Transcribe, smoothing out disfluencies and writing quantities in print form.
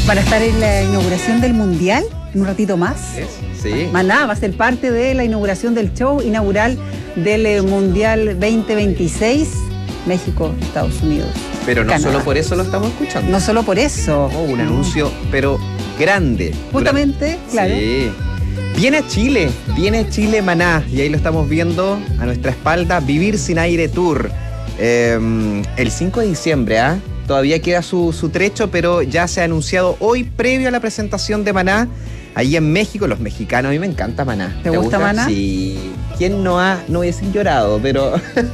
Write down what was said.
Van a estar en la inauguración del Mundial en un ratito más. Sí. Maná va a ser parte de la inauguración del show inaugural del Mundial 2026, México, Estados Unidos. Pero no Canadá. solo por eso lo estamos escuchando. No solo por eso. Un anuncio, pero grande. Justamente, claro. Sí. Viene a Chile Maná, y ahí lo estamos viendo a nuestra espalda, Vivir Sin Aire Tour. El 5 de diciembre, todavía queda su trecho, pero ya se ha anunciado hoy, previo a la presentación de Maná, ahí en México. Los mexicanos, a mí me encanta Maná. ¿Te gusta Maná? Sí. ¿Quién no voy a decir llorado, pero